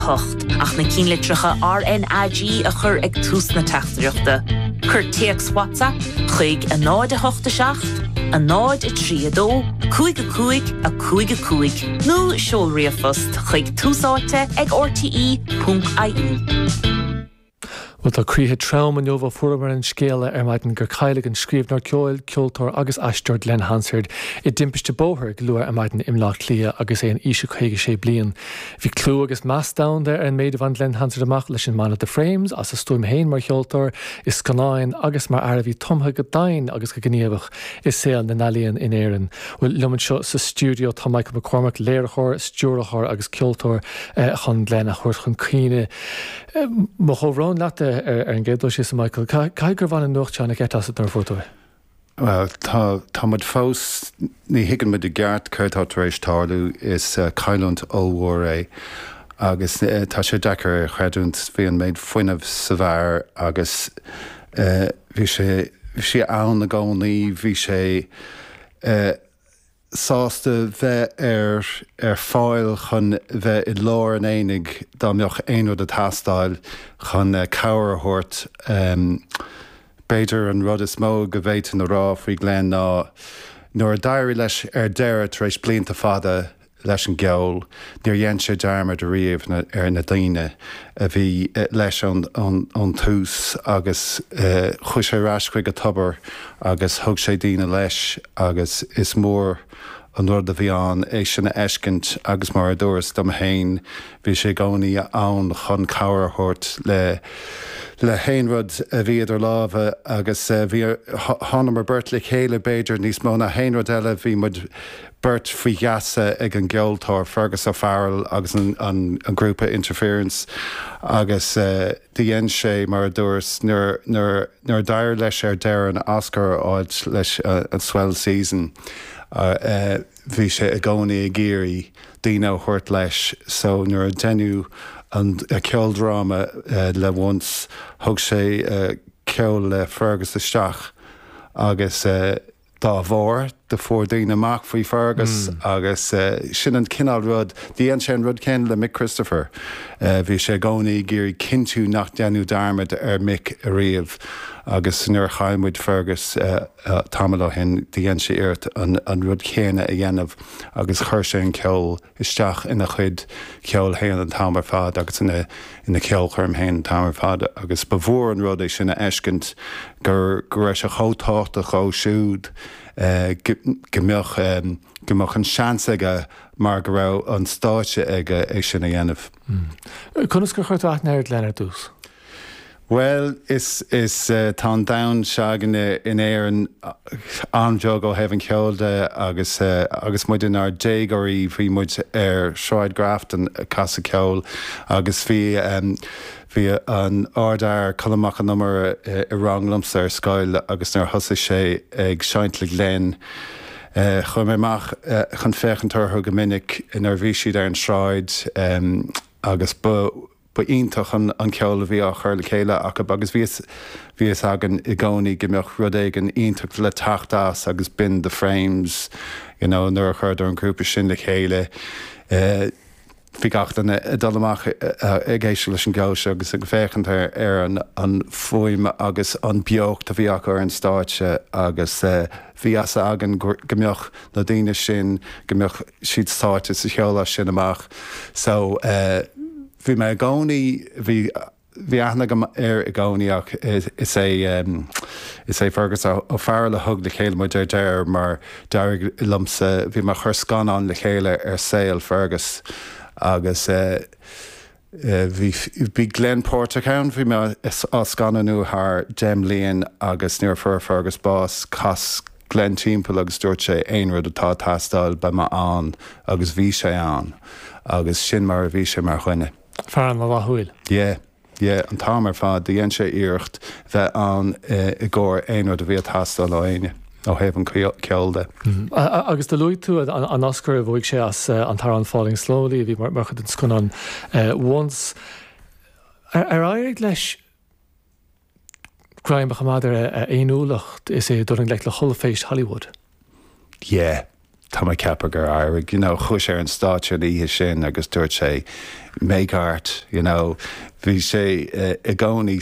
hocht ach na cínlitricha RNAG a chur ag tús na teachtareachta. Chur teacs WhatsApp chuig a 987 a 932 555 nó seol riafost chuig túsáte ag rte.ie. Wat a críthe traum an jobh fuair an scéile maidin gur chailig an scríbnar ceoltóir agus aisteir Glenn Hansard I dimpiste bóthir go luair maidin imlach lia agus é an ise chuige sé blian. Bhí clú agus meas down there an méid van Glenn Hansard amach leis an Mana the Frames as a stúim héin mar cheoltóir is scanáin agus mar air bhí tomtha go dain agus go gníomhach is sé na nalíonn in éireann. Bhfuil lumann seo sa stúdio tá Michael McCormack léirechóir, stúrachóir agus ceoltóir chun Glenn a chuir chun cíine. Mo chomhrán leat an gédó sé Michael, cai gur bhain an nuachtáinna gcetas ar fótói? Well, tá mud fós ní higann mud I gceart chuirtá tar éis táirliú is Cailúnt Ó Mhór agus tá sé dechar chuidúnt bhí an méid foiinemh sa bhfear agus bhí sé ann na gcónaí, bhí sé sásta bheith fáil chun bheith I lár an éananig dá mbeoch éonrad a tastáil chun cabharthirt beidir an rud is mó go bhhéit na rá faoi Glenn ná nuair a dairí leis deireadh tar éis blianta fada leis an geol, níor dhéann sé dearmar de riamh na daoine a bhí leis an tús agus chuis sé rais chuig a tobar agus thug sé daoine leis agus is mór an rud a bhí an é sinna eiscint agus mar a dúras dom héin bhí sé gcónaí ann chun cabharthirt le héanrad a bhí idir lábha agus bhí tháinig mar beirt le chéile beidir níos mó na héanrad eile bhí mud beirt faoi gheasa ag an geoltóir Fergus O'Farrell agus an grúpa Interference agus dhéann sé mar a dúras nuair dair leis deir an Oscar áid leis an swell season bhí sé a gcónaí a géirí daoine chuirt leis so nuair a dénú an ceoldrama le once thug sé ceol le Fergus isteach agus dá bhór de fór daoine amach faoi Fergus agus sin an cinál rud dhéann sé an rud cén le Mick Christopher bhí sé gcónaí géirí cinú nach déanú darmad Mick a riamh agus nuair chaimmuid Fergus tamala hen dhéann sé iirt an rud chéine a dhéanamh agus chuir sé an ceol isteach ina chuid ceol héan an tamar fad agus ina ceol churm héan an tamar fad agus ba bhór an rud é sinna eiscint gur éis a chótácht a chó siúd gombeoch an seans aige mar go raibh an stáite aige é sinna dhéanamh. Conas gur chuirt aithnéir lenar dús? Well, is tá down seagan in éan anjog ó hefn ceolde agus muid in ar dégarí bhí muid Shroid Grafton casa ceol agus bhí an ordair colmach an nummer I ranglums ar scoil agus nar thosa sé ag seintla Glenn chun méach chun fechantar go minic inar bhí siad ar an Shroid agus ba ionintach an ceol a bhí á chuir le chéile agus bhíos agan I gcónaí gombeoch rud éigean ionintach le tachtás agus bin the Frames nuair a chuir an grúpa sin le chéile bhí gachtain dul amach ag éisiú leis an gceol agus ag féchantar ar an fuaim agus an beocht a bhí acu ar an stáitse agus bhí as agan gombeoch na daoine sin gombeoch siad stáite sa cheola sin amach so bhí me gcónaí bhí aithne ar I gcónaíach is é Fergus O'Farrell a thug le chéile mu deir mar deir lumsa bhí mar chur scanán le chéile ar saoil Fergus agus bhí Glenn Portadown bhí me á scananú th Jem Leon agus níor fur Fergus Boss cas Glenn timpeall agus dúirt sé aon rud atá tastáil ba ma an agus bhí sé an agus sin mar a bhí sé mar chuine. Fear an láthúil? Yeah, an tamar fad dhéann sé iirecht bheith an I gcóir aon rud a bhí tastáil ó aine ó hefn ceolde. Agus de luú tú an Oscar a bhig sé as an tar an Falling Slowly bhí mar chud scon an once ar aird leis Graham Bachamader éonúlacht is é dúring le chola fééis Hollywood. Yeah, tá ceappa gur airigh, chuis ar an stáit an ihe sin agus dúirt sé méart, bhí sé i gcónaí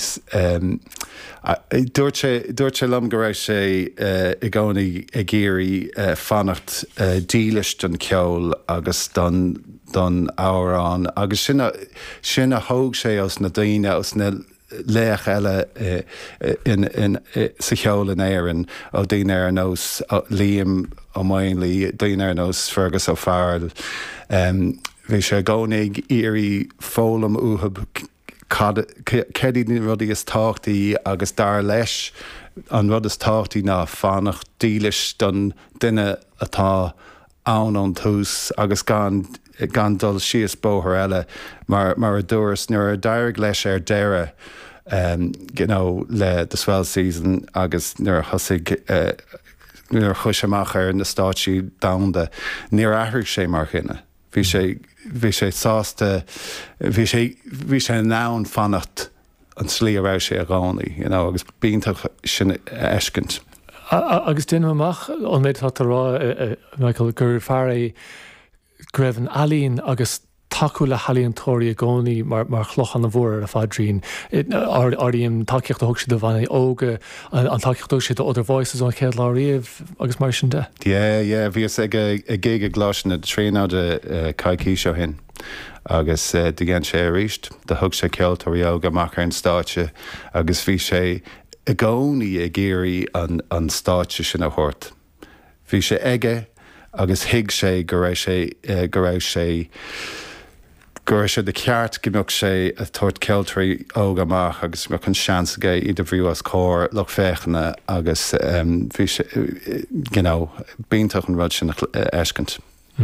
dúirt sé lom go raibh sé i gcónaí i géirí fannacht dílis don ceol agus don árán, agus sinna thóg sé os na daoine os na léach eile sa cheol in éireann ó daoine ar nós líam ó maonlaí, daoine ar nós Fergus ó Farrell. Bhí sé gcónaigh irí fólam uthab cedí ní rudaí is táchtaí agus dar leis an rud is táchtaí ná fannacht dílis don duine atá ann an tús agus gan dul síos bóthar eile mar a dúras nuair a dairg leis ar deire le the swell season agus nuair thosaigh nuair chuis amach ar na stáití damhanda níor athraigh sé mar chinne. Bhí sé sásta bhí sé nán fannacht an slí a raibh sé a gánaí, agus bíonntach sin eiscint. Agus duine amach an méid tá rá Michael gur fear greibh an alíonn agus taú le halíontóirí a gcónaí mar chlochan na bhór a fadrín. Aríon takeíocht a thug siad a bhaina óga an takeíocht siad Other Voices an chéad láiríomh agus mar sin de? Bhí ag géige gláisina tríáide caiicí seo hin. Agus de gin sé ríist, de thug sé ceoltóirí óga amach ar an stáite, agus bhí sé i gcónaí a géirí an stáite sin a thuirt. Bhí sé aige agus hiig sé go raibh sé de ceart gimbeoh sé a tuairt ceoltóirí óga amach agus mar chun seans aige iad a bhríú as cór le féchana agus bhí sé bíonntach an rud sin eiscint.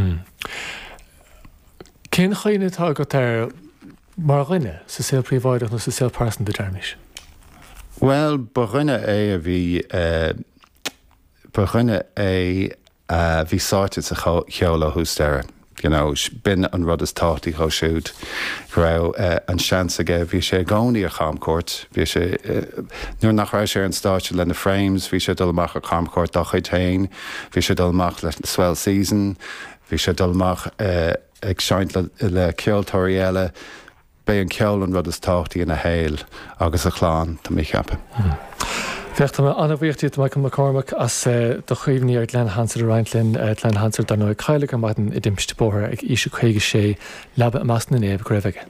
Cén chaoine tá go ar mar rinne sa saol príomháideach nó sa saol pásan de dearmis? Well, ba rinne é a bhí bhí sáite sa cheola hústéire. Bin an rud is tátaí cho siúd go raibh an seans aige bhí sé gcónaí a chaamcóirt, bhí sé nuair nach raibh sé an stáite le na frames, bhí sé dul amach a chaamcóirt do chuid tain, bhí sé dul amach le swell season, bhí sé dul amach ag seint le ceoltóirí eile, bé an ceol an rud is tátaí in a héil agus a chláán tá mí cheappa. Fecht me anna bhíochttaí Michael McCormack as do chuomhní ar Glen Hansard a Reintlin Glen Hansard dar nó caiile an maidin I dimpiste bóthir ag ísio chuige sé leaba a meas na néamh go raibh aige.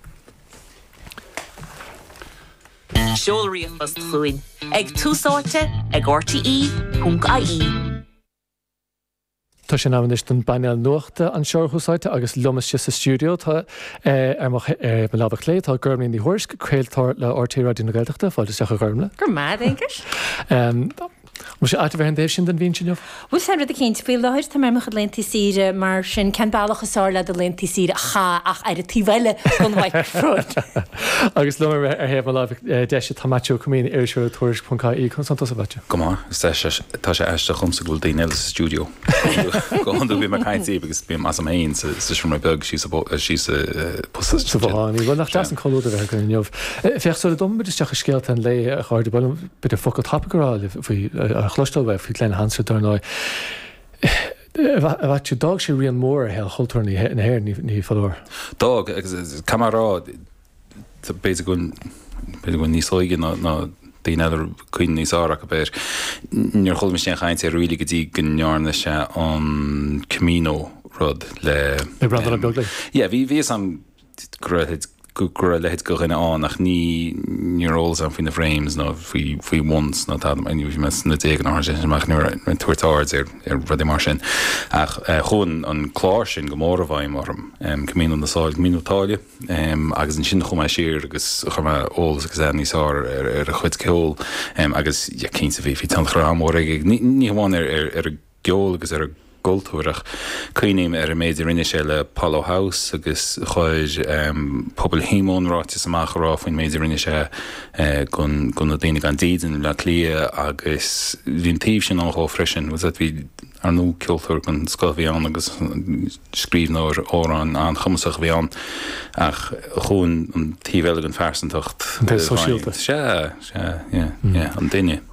Seolraíochas chuin ag túsáte ag RTE.ie. Tá sé námanis don bainál nuachta an seorthúsáite agus lumas sé sa stúdio tá ar labhah lé tá gurmlín í thuirsc creaaltóir le RTE Radio na Gaeltachta fáilte seach a gurmla. Gur mad éigeis? Mu sé áit bheith an déobh sin den bhín sin? Bhfuil san rud a céint fao láthir tá mar chud lenta síre mar sin cean bailach asáir le do lenta síre ach ar a tíhile chun microfód. Agus lumar ar héamh lábh deise tamáú cumín ar seú tuairis.caí chun san tosa bate. Go má, tá sé eiste chumsa bhfuil daine eile sa stúdio. Go honú bhí mar caiintí agus bhím as am héin sa sin beg sí sa post. Sa bháinní bhil nach deas an choúda bheith go neomh. Fecht le dom beidir teach scéalt an lé a cháir de bhil beidir focail tapgará faoi a chlustal bheith faoi Glen Hansard darnáid. Bheit tú dag sé rion mór a choultúirní na héir ní fallóir? Dag, camará béidir gon níos óige ná daoine eile cuioine níos áraach a béir. Níor chomh sin chaint ar riúla go dtí gnearna se an Camino rud le... Le brandar a beagla? Bhí sam gur lehéid go rinne an ach nírólas an faoin na frames nó faoi once ná tá bhí me na déag an áir sin meach nuair tuairtáid ar rudí mar sin ach chun an chláir sin go mór a bhaim marm cumíon na sáil minútáile agus an sin chumá siar agus chumá ólas agus níos ar a chuid ceol agus cínta bhí tan chrám mór ní bháin ar a geol agus ar a goltúireach cuioinim ar a méidir rinne sé le Palo House agus chuid pobl hímónráte amach rá faoin méidir rinne sé gon na daine gan dían le clia agus bhíon taobh sin an freisin was that bhí ar nó ceoltóir gon scoil bhí an agus scríbhnóir órán an chumasach bhí an ach chuin an tíhheile an fersantacht sosiálta an daine.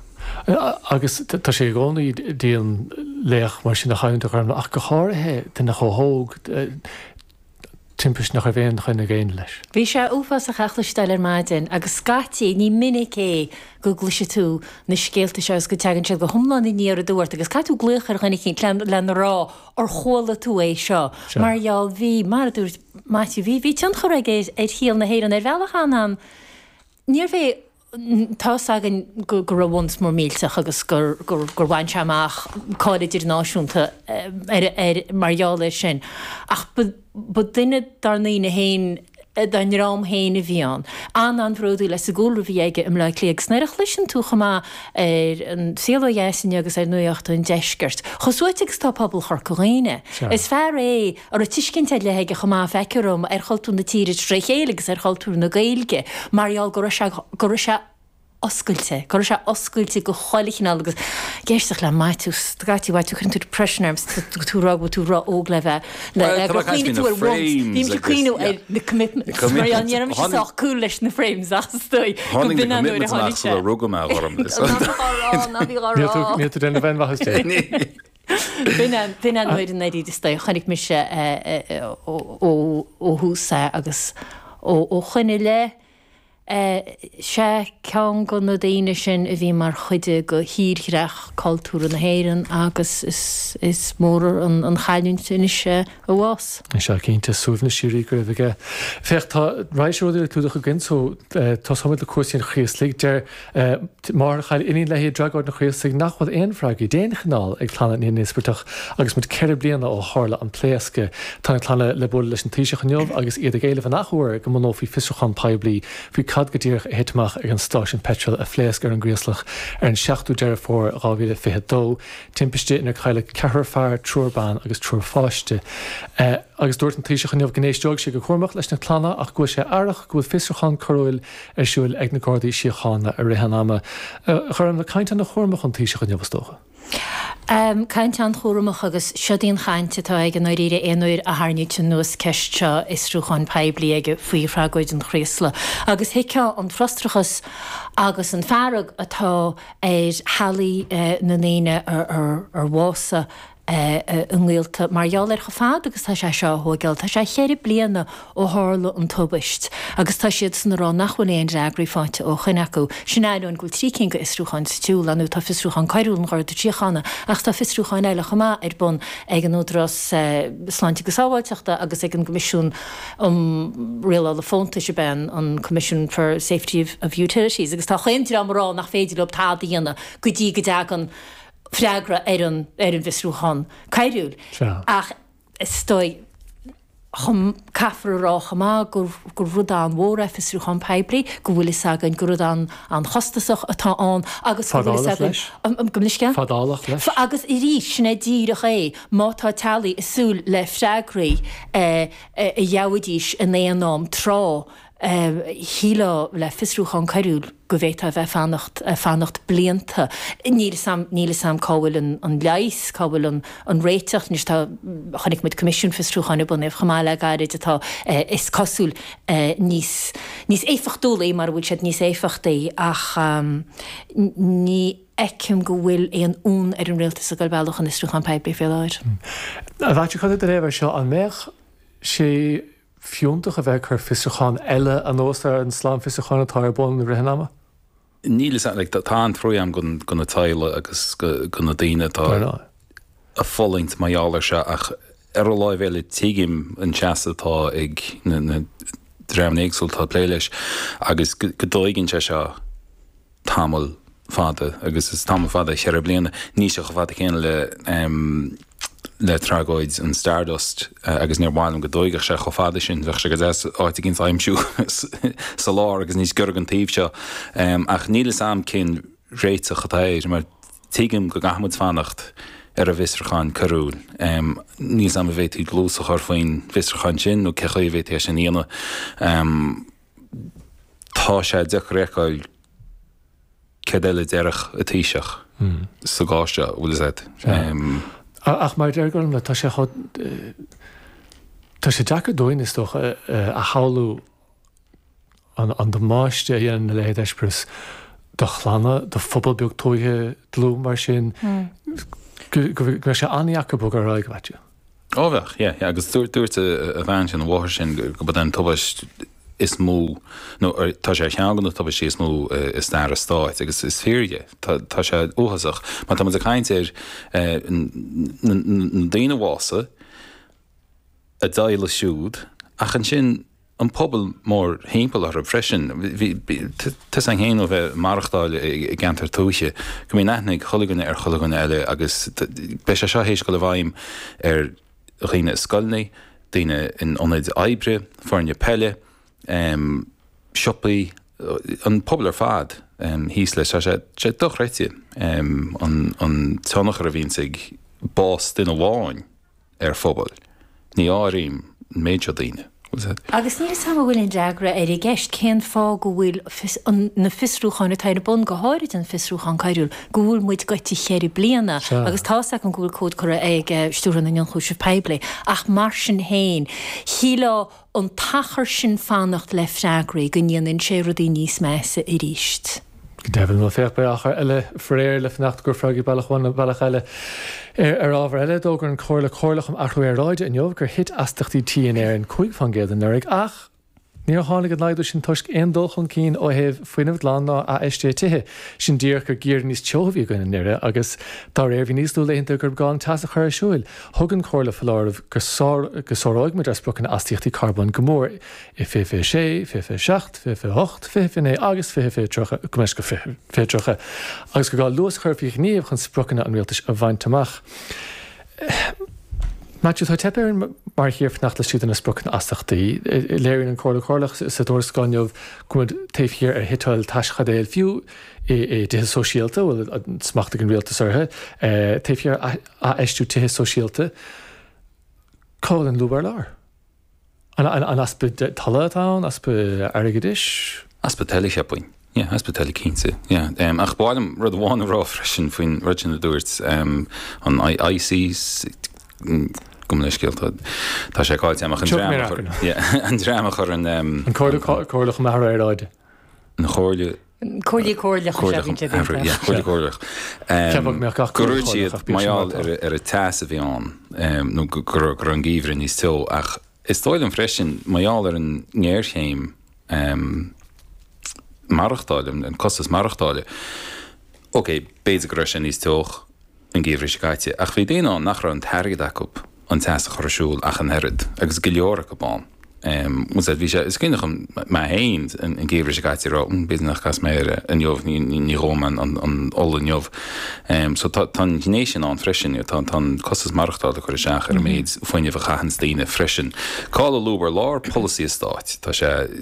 Agus tá sé gcónaí díon léach mar sin na chaúnta chum ach go háirithe den nach chothóg timpis nach a bhéon chuinna géin leis. Bhí sé uafas a chachlisteir maidin agus scatí ní minic é go gluise tú na scéalta seos go tegann siad go thumláin í níar a dúirt, agus catú gluchar chunig cin lena rá ar chola tú é seo. Marall bhí mar dúirt maití bhí tean choraig é híal na héan ar bhealachan níor bheith tá agan gur bhhaint mór mílteach agus gur bhain seach cáidir náisiúnta marall sin. Ach ba duine darnaí na héin den rám héine bhíán. An bhródú leis a ggóla bhí aige im le léag sneirech leis an túchaá an sílahésin agus ar nuocht an deisgurt. Chosúitigh tá pobl chur choréine. Is fear é ar a tuiscinnte le heige chumá feicerum ar choiltú na tíre tréchéalagus ar choiltú na gailge, marall go se oscailte, go se oscailte go choilichin agus géisteach le maitús gatí bhaid tú chun tú pressionarms túrá go túrá óg le bheith Bhím cuiinú na commitment Mariannearm seach cool leis na frames astoi rugam Ní denna bhain bhaiste. Bhín an muid an éí sta chunig mis ó húsa agus ó chuine le sé cean go na daine sin a bhí mar chuide go híreach cultúra na héireann agus is mór an chaún sinise a bhás. Se cinnta súbna siúí go bhige. Fecht tá ráisiúir túach a gin tá samid le cuasaín chiaslaigh de mar chail iní le dragáid na chiaslaigh nachfuil éonfraigí déanachanáil ag chlána níospartach agus mu ceir blianana ó hála an pléasca tá chlána le bú leis an tíise chuneomh agus iad a géile fan nachhuair go mó hí fisúchan peblií hí cad go dtíoch hitach ag an stáisisin petrol a phléasc ar an gríoslach ar an 16ú deir fór 2022 timpiste ina chaile cethir fear trúrbán agus trúr fáiste. Agus dúirt an tíise chuneomh gnééisteog sé go chuirmach leis na chlána ach go sé airach go fisúchan choúil ar siúil ag na Gardaí siochána a rihanama. Chum na caiinte na chuirmach an tíise chuneomhtócha. Caint an chóramach agus siodíon chainte tá ag an áíre éonúir a hániute nuas ceiste isrúcháin peblií aige faoi freagoid an chréasla. Agus heice an frostrachas agus an fearrag atá halaí na néine ar bhása unghiilta marall ar go fád agus tá sé seo thugail, tá sé chéir bliana ó hála an tubaist. Agus tá siad san rá nachhain éon reagraí fáinte ó chuineú sinnéún go trícin go isrúchan stúil anú tá fisrúchan caiún chuir do tíchanna ach tá fisrúchan eile chamá ar bun ag an údras sláinte go sáháilteachta agus ag an comisiún réal le fónta se ben an Commission for Safety of Utilities agus tá chéimtí amrá nach féidir op tá díana go dtí go deagan freagra ar an visrúchan caiúil. Ach stoi chum caafar rácha má gur rudán mhór fisrúchan peblií go bhfuil agan go rudán an chostasach atáán agus gomnisce Fadálach leis. Agus i rí sinna díirech é mátá talaí isúil le freagraí i dheabhdíis in éanám trá híla le fisrúchan caiúil go bhéit a bheith fannacht blianta. Níle sam cábhfuil an leis, cábhfuil an réiteach níos tá chunig mit comisiún fisrúchan bun éh chamáile gaiid atá is cosúil níos éfachtúla mar bhfuil siad níos éfachtaí ach ní ecim go bhfuil éon ún ar an réaltas a go bailach an isrúchan peblií fé láir. A bhaite chuid a réibh seo an méach sé fiúntaach a bheith chur fisúchan eile an óstar an slán fisúchan atá ar bun rihanama? Níle tá an troim gona taile agus gona daine tá a fólingt maiáir se ach ar láh bhéile tiigim an teasatá ag na dréimnéagsúiltá pléiles agus go dóigann se seo tamil fada agus is tamil fada cheir bliana ní se go fada chéan le tragoids an Stardust agus níor bháilm go dóigeh se cho fada sin bheith se go áit ginn aimimsú sa lá agus níos gur an taobh seo ach níle sam cin réite chatáir mar tuigim go gahamid fannacht ar a visrúchan carúil. Níos am bhéit í glúsa chuir faoin visrúchan sin nó cechaí bhéit sin íana tá sé de réáil cedéile deirech a tíiseach sa gáiste bhfuil sé. Ach mar deargurm le tá sé deacha dóinestoch a háú an do máiste dhéan na léad eispras do chlána do fphobal beag tóithe dlú mar sin go sé aníachcha bug ar raig bhaite. Bheith, agus dúirt a bhain sin bhhair sin go bud an tubais is mú tá sé cheangan tá sé is mú is stair a stáit, agus is féirge tá sé óhasach, má tá a caiint na daine bhása a daile siúd ach an sin an pobl mór hémpel ar a freisin Tus an héanú bheith marachtáil i gantar túise go mí neithnig cholaganna ar cholaganna eile agus be sé seo hééis go le bhaim ar riine scoilnaí, daine in onid aibre, farne pelle, sioppaí, an pobl ar fad hís le sé dochreite an tánach ar a bhín sig bás duine bháin ar phobal. Ní áirim méid daine. Agus ní sam bhfuil deagra ar i gceist cén fá go bhfuil na fisrúcháin taine bon go háirid an fisrúchan caiúil go bhfuil muid goiti chéir bliana agus táach an gúil cód chu ag stúran na chúise pebla ach mar sin héin híla an tachar sin fannacht le freagraí go níanann sé rudí níos measa i ríist. Devil nó féach beachar eile fréir le fnacht gur freigi bailachhain bailach eile ar ábhar eile dógur an cóirlach am achú ráide an jobh gur hit astachtí TNR an chuig fan géad an nurig ach níor tháinig an leidú sin tuisc aon dulchan cín ó heh faoinmh lá ná a eiste tuthe sin dír gur gír níos teohí gona nire agus tá réir bhí níos dúléonnta gur gáin tas a chuir siúil thugann cóirla fallármh gosáráig me dresbrocan astíochttaí carbon gomór I 5-6, 5-7, 5-8, 5-9 agus 5-3 go meis go 5-3 agus go gáil luas chuirfíoch níomh chun sprochanna an rialtas a bhaintach. Matthew, tá tepéir mar hir fnacht le siúd na sprochan asachtaí, léirinn an cóirlach sa dúir scainneomh cumad taobh hir ar hitáil taischadéil fiú I tithe sosiálta bhfuil smachta an rialtas orthe, taobh hir a eistú tithe sosiálta, cáil an lúbar lár. An aspa talatán, aspa airgadis? Aspa teile sepain. Aspa teile cínsa. Ach báilm rud bháin rá freisin faoin ruidir na dúirt an ICs gom leis céalta tá sé cáilte amach an dráma chur an cóirlach mar ráide. An chóirle Cóirlach Gurútíad maiall ar a tas a bhíán nó gur an gíomhre níos tó ach is tóil an freisin maiall ar an ngéirchéim marachtáile an costas marachtáile. Ok, béidir go sin níos tóch an gíomhre sé gaiite ach bhí déanán nach ra an teirgad acu an tas a chorasúil ach an herid agus go leor go bán. Bhí sé is cinnach má héint an gíomhre sé gaiite rá bí nach gas méire an jobh ní Róman an óla jobh. So tá gnééis sin an freisin tá costas marachtála chuir seach ar méid foiineh a chachans daine freisin. Cála lúbar lár policy stáit tá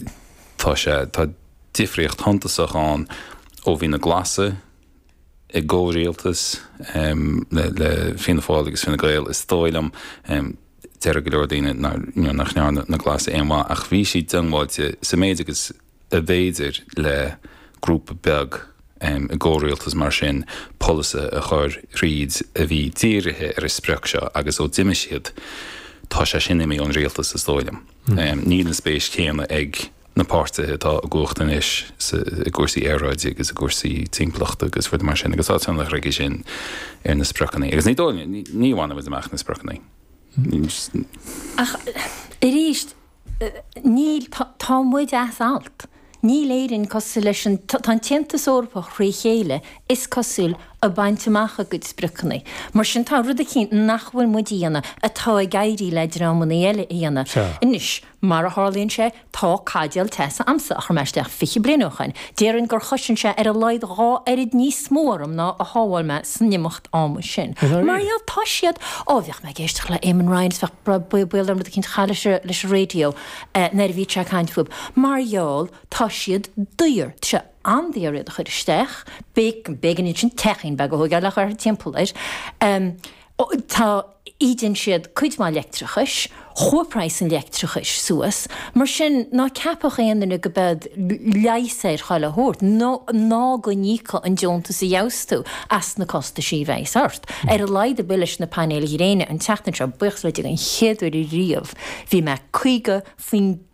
difriocht hantasach an ó bhí na glasa I ggó réaltas le fina fáil agus fina gail is tóilm dear go leor daine nach nearna na glasa éá ach bhí si dungháilte sa méid agus a bhéidir le grúpa beg a ggó réaltas mar sin polasa a chur riad a bhí díirithe ar is spreach seo agus ó diime siad tá sé sin mé an réaltas is tóilm. Níl an spéis chéanna ag na páirte tá a gúachtain is a gúsaí airráide agus a gúsaí timplaachta agus fuid mar sin agus átain nach raigi sin ar na sprachannaí. Agus níháinna bhid amach na sprachannaí. Ach, I ríist, níl tá muid alt. Ní léirinn cosú leis tá tientas orpa chrí chéile is cosúil a baintach a go spricnaí. Mar sin tá rud a cín nachhfuil mu díana a tá a gaiirí leidir am na eile íana. Inis mar a hálíonn sé tá caideal tesa amsa a chumeiste fichi blinuchain. Déann gur chosin sé ar a leid rá arid níos smóram ná a háháil me sannimacht am sin. Mar tá siad ábheoh me géisteach le Eamon Ryans fech buil am cinn chaile leis radio nervhí se caiintfub. Marall tá siad dúir se andíad a chuir isteach, bégan sin techin be go thugeach ar timpplaid. Tá ídin siad chuid má leictrachas, chópráis an leictrachas suas, mar sin ná ceapach éanana go bed leiséir chaile thuirt, ná go nícha an deonta sa jaustú as na costa sí bheith ort. Ar a leid a bilis na panéil réine an teachtain se buchsleid an chéadú I riamh, hí me chuige faoin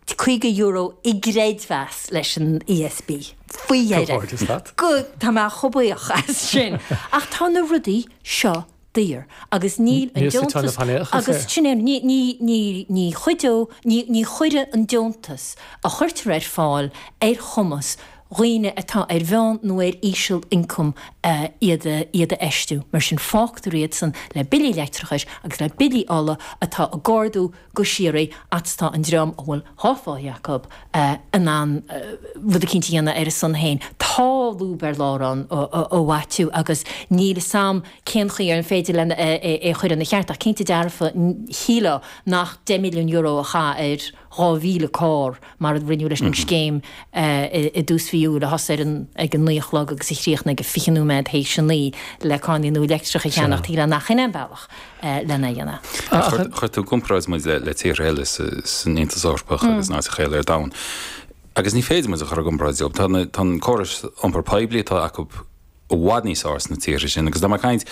€50 I gréadhheas leis an ESB. Fuihéire. Go tá má chobuíoch as sin. Ach tá na rudaí seo dír. Agus níl an deontas. Agus sinnéir ní chuidó, ní chuide an deontas a chuirtar fáil chumas roiine atá bhean nó ísisiil income iad eistú. Mar sin fáchtúíad san le bilí leictrachas agus le bilí alla atá a gáardú go siiré atá an dram bhfuil háfá Jacob an bhd a cinntíanana san hain. Táú ber lárán ó bhaitú agus níl sam céanchaí ar an féidir lena chuir an na cheartach cinnta dearfa híle nach €10 million a cha ráhíle cá mar rinneú leis an scéim I dús fiú le has ag an nuochlog agus siríoch na go fichanú med hééis sin lí le cáinú leictracha cheannach tí nach in bailach lena dhéana. Chuir tú gomráid mu le tíir eile san intasárpach agus ná chéile ar dain. Agus ní féidir mu a chu gomráidúb, tá choras ampar peblií tá acu bhhaidníosás na tíir sin, agus dá caiint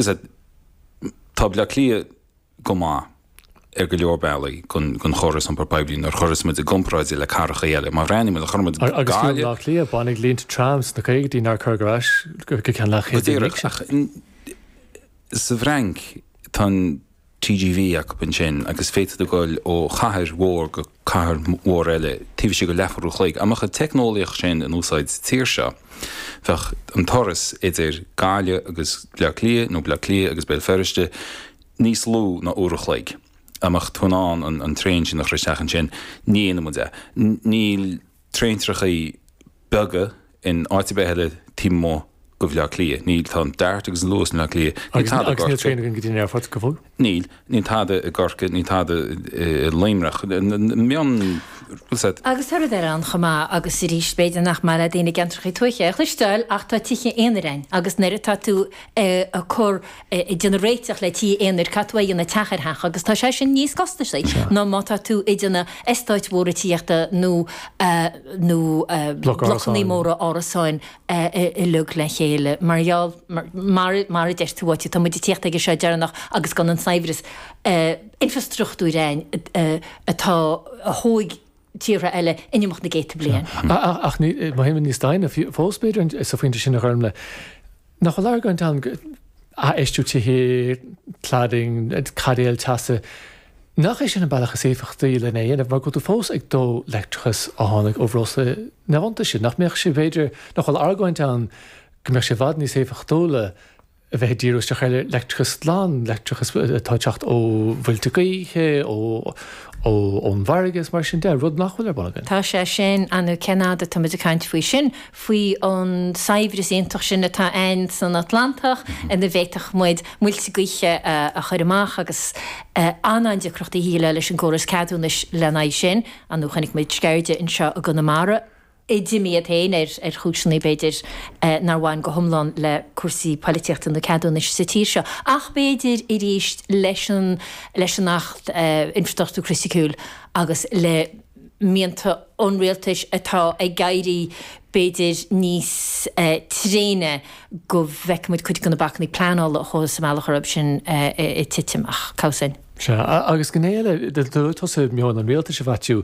tá le clia go má. Go leor bailí gon choras an pebliín ar choras mu a gomráid le carcha eile, má rénim a chumid agus nach lí bannig línta trams na chéigetí nar chugrás go cean le sa bhreink tá TGV a an sin agus féite goil ó chathir mhór go cathir mhór eile tíh si go lefarú chléig amach a technoliaach sin an úsáid tíir seo bheith an toras idir gáile agus bleaclia nó bleaclia agus béil ferriste níos lú na uair chléig. Amach túnán an tréin sin nach risteachan sin níana mu de. Níl tréintrachaí bega in áitibe heile tímó go bhleach lia. Níl tá deart agus luas na lia. Agus níl tréin go dtíine ar fat go bhfuil? Níl táda a gorca, ní táda leimrach. Mion... Agus thar an chamá agus i ríis beidir nach mar a dhéana gentrachaí tuaiche. Ach leistáil ach tá tíe éanarein agus neir tá tú a chur I generéiteach le tí éanaar cathaí na techarthach agus tá sé sin níos costa sé. ná má tá tú I duna estáit mhóra tíochta nó blochanní móra árasáin I lug le chéile. Marall mar deir túhaite tá muidir tíochtta go sé dearnach agus gan an saibhras infrastruchtú rein atá a hóig tíra eile inimach na géite blian. Ach má himman níos daine fósbéidir is a faointe sin chumle. Nach go leir gan a eistú hé clading cadéal tasa. Nach é sin an bailachas éfachtaí le éanamh mar go tú fós ag dó leictrachas a tháinig ó bhrosa nehanta sin. Nach meach sé bhéidir nach bhfuil argáint an go meach sé bhd níos éfachtóla a bheith díúiste cheile leictrachas lán, leictrachas táteacht ó bhfuiltegaíthe ón bhargus mar sin de rud nachhfuil ar bagan. Tá sé sin anú Canada tá muidir caint faoi sin, faoi an saibhras éontach sin atá ein san Atlantach in de bhéiteach muid multigaiche a chuireach agus anáide crochtaí híle leis an córas cadúnis lenaid sin, anú chanig muid sceirde in seo a Gunnamara. Dimiad héin chúsnaí beidir narháin go thomláin le cuasaí políteachta na cadúnis sa tíir seo. Ach beidir I ríist leis an nacht infrastruchtú crisiciúil agus le mianta onréaltais atá ag gairí beidir níos tréine go bheicmuid chuid gona bachnaí plánála a chós amach arab sin I titimach cásin. Agus gnéile tosa meán an réalta se bhaitiú.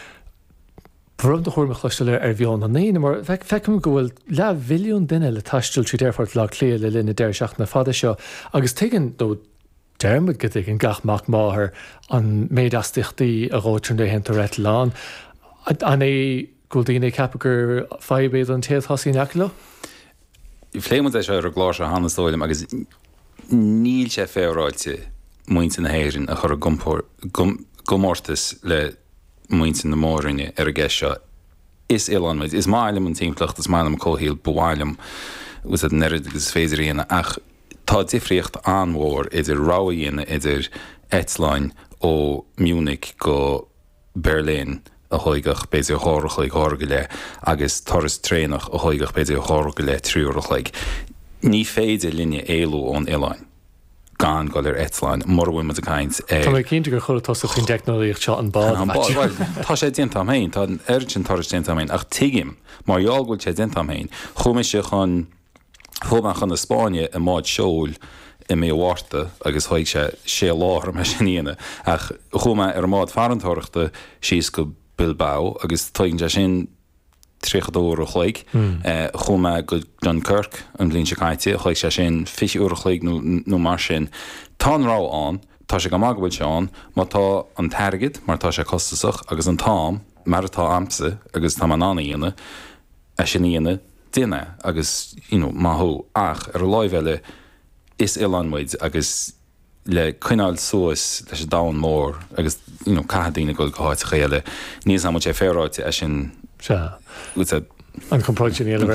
Bhrum do chuirrma chluisteile ar bheán na néine, mar fecum go bhfuil le bhilliún duine le taistil trí déirfort le clé le linna déir seach na fada seo, agus tuigeann dó dermid go ag an gachmach máthair an méid astichtaí a ráitrin de hentar réit lán. An é go dtíine capgur fáibéad an téad thosaí neclo? I phléimid é seo ar glás a hanastóilm agus níl sé féráilte muinte na héirin a chur gomórtas le muinte na mórinne ar a gceisio is Ilanmid, is máilem an tíimplacht, is máilem cóhíil bhhailem was het nerid agus féidiríanana ach tá difriocht anmhór idir ráíanana idir Etláin ó Munich go Berlin a hoigach beidir hárachaig hága le agus toras trénach a hoigach beidir hága le trúrachaig. Ní féidir linne éú ón Iláin. Gan go ar Etláin, morhfuil me a caint. Tá mé cinnte gur chuir tosa chun technolíocht seo an bád. Tá sé dintam héin, tá an urgent toras dintam héin, ach tiigim, mar jágúil sé dintam héin. Chuimi sé chun thuban chun na Spáine a máid seoil I mé bhharta agus thoig sé láthar me sin íana ach chuma ar mád farantóireachta síos go Bilbao agus táinn de sin €3 chléig chuma go Dunkirk an blin se caiite chuig sé sin €50 chléig nó mar sin tárá an tá sé go mágahfuil seán má tá an targid mar tá sé costasach agus an tám mar atá amsa agus tá an íana a sin íana duine agus máthó ach ar láimhheile is Ilanmuid agus le cuineáil suas leis dáin mór agus caidína go háit chéile níos am sé féráite a sin an compráidíile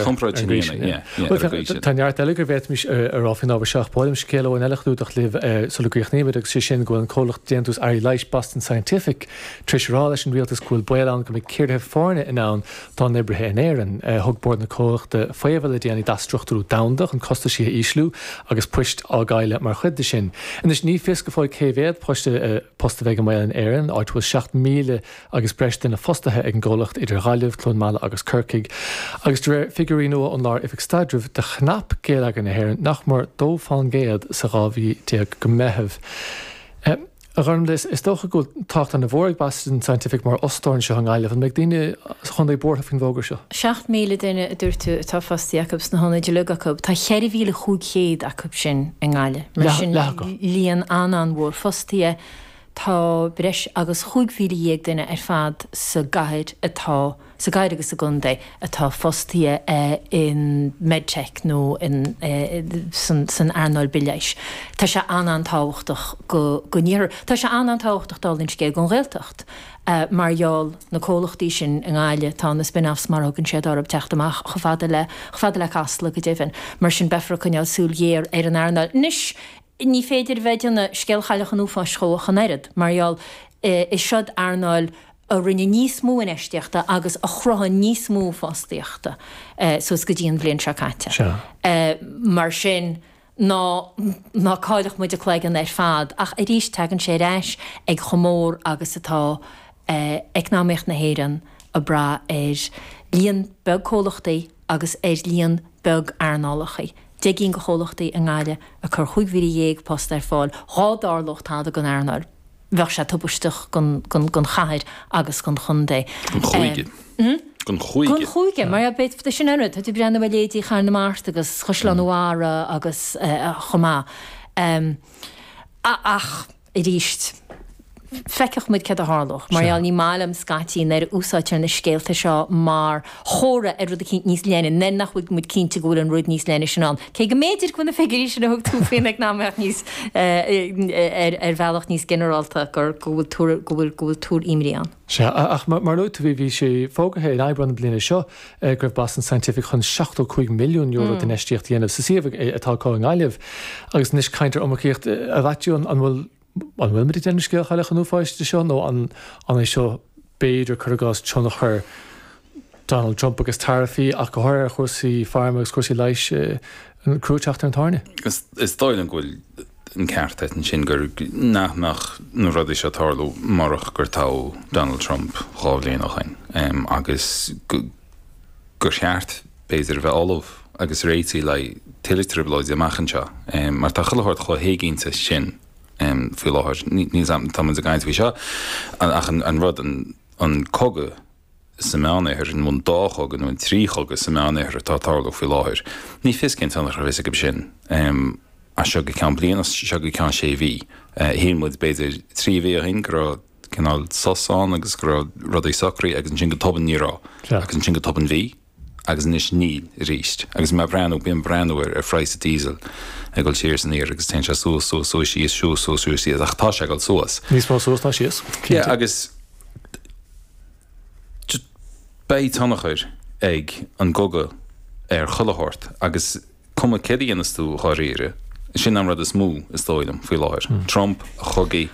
Táart eile gur bhéit mis arráfin ábhar seach páim scéile an eileachúach libh sulúíochníomh agus sé sin gohfuil an cólacht déanús airí leis Boston Scientific trisrá leis an rialtas cúil buán go céirthe fáne in ann tá nibrethe in éan thugbord na cólacht de féhile déanaí dastruchtú damdach an costa si íslú agus puist ágáile mar chuide sin. Inis ní fis go fáid céhéad posta bheith go mé an éan áitfuil 7,000 agus breistin na fostathe ag an ggólacht idir gáileh clonmála agus Kirkig. Agus dre figuríú an lár ifig stadrih de chnap géag an héir nach mar dófáin géad sa ráhí teag go metheh. A ranlis is dócha go tacht an na bhórig Boston Scientific mar ostáin se hangáileh an meid daine chun é bortha fin bógur seo. 7,000 duine dúirtu tá fastí acabs na honna de lugacab, Tá 7,500 acab sin an gáile. Mar sin líon an bhór fastí tá breis agus 5,000 duine ar fad sa gaiid atá sa gaiid agus a gundé atá fostia in medcheck nó in san Arnold Bileis. Tá se anantáhachtach go níor. Tá se anantáhachtach dálinn cé gon réaltacht. Marall na cólachtaí sin an gáile tá na spin-offs mar agan siad orb teachtamach chofada le casla go ddíhann. Mar sin befra chuneal súlhéir ar an Arnold. Nis ní féidir bheitna scéalchailech an úfá scóach an éad. Marall is siad Arnold a rinne níos mú in eisteachta agus a chrotha níos mú fástaíochta sos go dtíon bblion se caite. Mar sin ná cáileach muid a chléigen ar fad ach a ríis tegann sé réis ag chomór agus atá eicnáíocht na héan a bra líon beg cólachtaí agus líon beg airnálachaí. Déginn go cholachtaí an gáile a chur 5,000 post ar fáil hádárlocht táda gon airnar. Bheh sé tubuisteach gon chaid agus gon chundé. Gon chuige. Mar beit fa sin anad, tú brenn bh létí char na mást agus choslanúára agus chomá. Ach i ríist. Feiceach muid cead a hálach, mar ní málam scatíín ar úsáte na scéalta seo mar chóra ar rud a cinint níos léana, nen nach chuid muid cinnte gúil an rud níos léana sin an. Cé go méidir chun na figurí sin thug tú féinnig náach níos ar bhealach níos generalta gur gohfuil túr imríán. Se ach mar luta bhí sé fógathe in Eibran bliana seo gur Boston Scientific chun 65 milliún euro den eisteocht dhéanamh sa siomh atáá an gáileh agus níos caiintear amchéocht a bhaitiún an bhfuil mit dénne scéal chaile an úfáiste seo nó an é seo béidir chugás tena chur Donald Trump agus tarfií ach go háir chusaí farm agus chusaí leis an cruúteachta an tarne. Is dáil an ghfuil an ceart an sin gur nach nó rud is setarlú marach gur tá Donald Trump chábléanachain agus gur cheart béidir bheith olah agus réití le tiilitribláid amachchanseo mar tá chulahart chu héigínta sin fi láthir níos am tá a gaiint bhí seo an rud an coga semánnéir an mún dáchogan nó an tríchoga semánnéir tátála fi láthir. Ní fiscin tanna a bhís go sin a seo go cean bliana seo go cean sé bhí. Hímid beidir tríhí a hin gur cinál sosán agus gur rud é sacraí agus an sin go toban nírá agus an sin go toban bhí agus níos ní ríist. Agus me breanú bíon breanúir ar freis a dísel ag goil siir san íir agus ten se síos siúsíos ach tá se goil suas. Níos má suas tá síos? Agus bé tannachir ag an goga ar chulahort agus cuma cedí anastú choíire sin am rud is mú is dóilm fao láthir. Trump a chogaí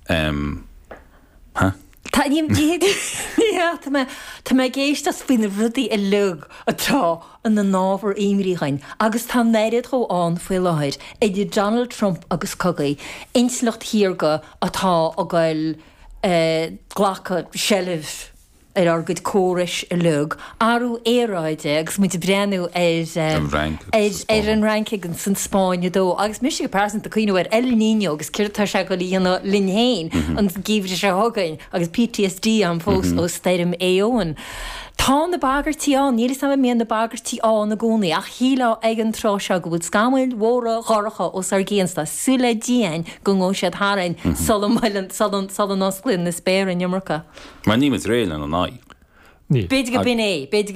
Tá mé géistas faoine rudaí i lug atá an na nábhar éimríchain, agus tá néad choán foioi láthir idir Donald Trump agus cogaí inslecht hiarga atá a gail ghlacha sellh ar gud córis a lug arú éráide agus mu brenn an ranking san Spáine dó agus mis go perint a chuoine ar El Niño agus cirtar se go líonna linhéin an gíomh se hagain agus PTSD an fós ó staidim éoan. Tá na bagartíán, níl sam mion na bagartíán na gcónaí ach híla ag an trá se go bhfuil scamuil mhóra gharacha ó sargéansta sula díain go ngó siad hárain salan osglinn na spéir an Iomracha. Mar ní réile an náid. Beidir go bin é,